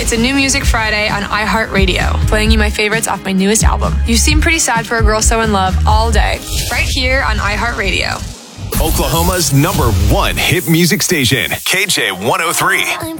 It's a New Music Friday on iHeartRadio, playing you my favorites off my newest album. You seem pretty sad for a girl so in love all day, right here on iHeartRadio. Oklahoma's #1 hit music station, KJ103.